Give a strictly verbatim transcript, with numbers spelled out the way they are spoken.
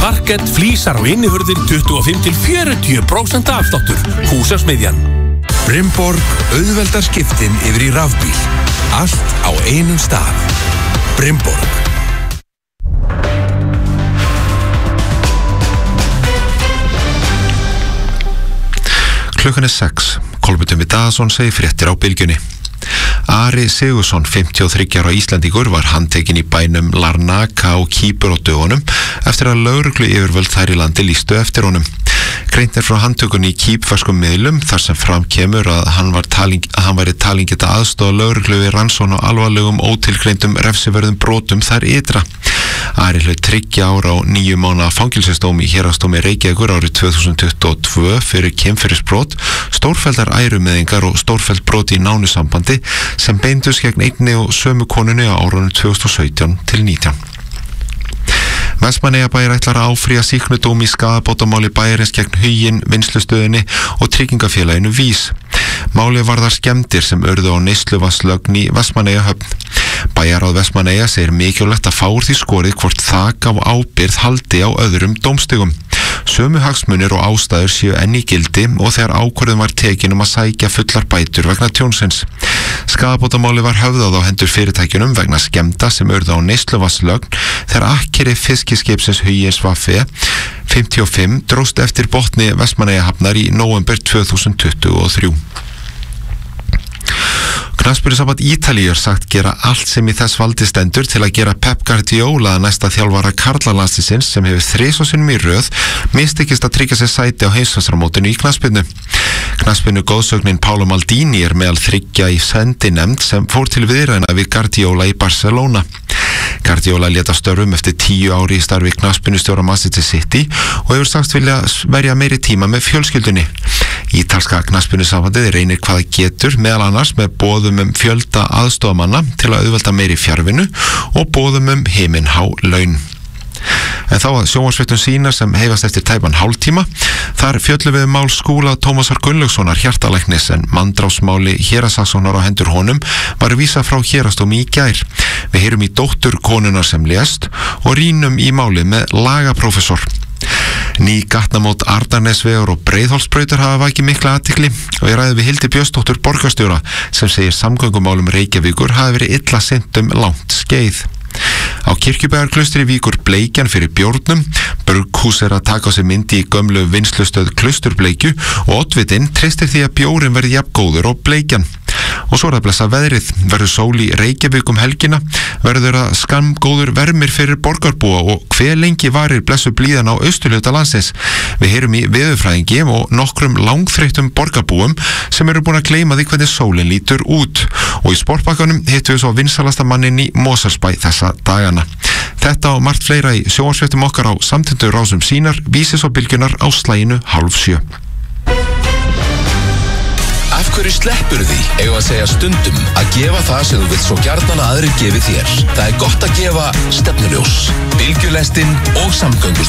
parkett, flísar og innihurðir tuttugu og fimm til fjörutíu prósent afsláttur. Húsasmiðjan. Brimborg auðveldar skiptin yfir í rafbíl. Allt á einum stað. Brimborg. Klukkan er sex. Kolbeinn Viðarsson segir fréttir á Bylgjunni. Ari Sigurðsson, fimmtíu og þriggja ára Íslendingur, var handtekinn í bænum Larnaca á Kýpur á dögunum eftir að lögreglu yfirvöld þær í landi lýstu eftir honum. Greint er frá handtökunni í kýpverskum miðlum þar sem fram kemur að hann, var taling, að hann væri talin geta aðstoða lögreglu við rannsókn á alvarlegum ótilgreindum refsiverðum brotum þær ytra. Ari hlaut þriggja ára og níu mánaða fangelsisdóm í héraðsdómi Reykjavíkur árið tvö þúsund tuttugu og tvö fyrir kynferðisbrot, stórfelldar ærumeðingar og stórfelld brot í nánu sambandi sem beindust gegn einni og sömu konunni á árunum tvö þúsund og sautján til nítján. Vestmannaeyjabær ætlar að áfrýja sýknudóm í skaðabótamáli bæjarins gegn Huginn, Vinnslustöðinni og tryggingafélaginu Vís. Málið varðar skemmdir sem urðu á neysluvatnslögn í Vestmannaeyjahöfn. Bæjarráð Vestmannaeyja segir mikilvægt að fá úr því skorið hvort þak á ábyrgð haldi á öðrum dómstigum. Sömu hagsmunir og ástæður séu enn í gildi og þegar ákvörðun var tekin um að sækja fullar bætur vegna tjónsins. Skaðabótamáli var höfðað á hendur fyrirtækjunum vegna skemmda sem urðu á neysluvatnslögn þegar akkeri fiskiskipsins Hugins V F fimmtíu og fimm dróst eftir botni Vestmannaeyjahafnar í nóvember tvö þúsund tuttugu og þrjú. Knattspyrnusamband Ítalíu er sagt gera allt sem í þess valdi stendur til að gera Pep Guardiola næsta þjálfara karlalandsliðsins sem hefur þrisvar sinnum í röð mistekist að tryggja sér sæti á heimsmeistaramótinu í knattspyrnu. Knattspyrnu góðsögnin Paolo Maldini er meðal þriggja í sendinefnd sem fór til viðræðna við Guardiola í Barcelona. Guardiola lét af störfum eftir tíu ári í starfi knattspyrnustjóra Manchester City og hefur sagst vilja verja meiri tíma með fjölskyldunni. Ítalska knattspyrnusambandið reynir hvað getur meðal annars með boðum um fjölda aðstoðamanna til að auðvelda meiri fjarvinnu og boðum um himinhá laun. En þá að sjónvarpsfréttum sínar sem heifast eftir tæpan hálftíma. Þar fjöllum við mál Skúla Tómasar Gunnlaugssonar hjartalæknis en manndrápsmáli héraðssaksóknara á hendur honum var vísað frá héraðsdómi í gær. Við heyrum í dóttur konunnar sem lést og rýnum í málið með lagaprófessor. Ný gatnamót Arnarnesvegar og Breiðholtsbrautar hafa vakið mikla athygli og ég ræði við Hildi Björnsdóttur borgarstjóra sem segir samgöngumálum Reykjavíkur hafi verið illa sinnt um langt skeið. Á Kirkjubæjarklaustri víkur bleikjan fyrir bjórnum, Brugghús er að taka á sig myndi í gömlu vinnslustöð Klausturbleikju og oddvitinn treystir því að bjórin verði jafn góður og bleikjan. Og svo er að blessa veðrið, verður sól í Reykjavík um helgina, verður að skammgóður vermir fyrir borgarbúa og hve lengi varir blessu blíðan á austurhluta landsins. Við heyrum í veðurfræðingi og nokkrum langþreyttum borgarbúum sem eru búin að gleyma því hvernig sólin lítur út. Og í sportbakkanum hittum við svo vinsalasta mannin í Mosfellsbæ þessa dagana. Þetta og margt fleira í sjónvarpsfréttum okkar á samtendu rásum sínar, vísis og bylgjunar á slaginu hálf sjö. Af hverju sleppur því, eigum að segja stundum, að gefa það sem þú vilt svo gjarnan að aðrir gefi þér. Það er gott að gefa stefnuljós, bylgjulestin og samgöngustofnun.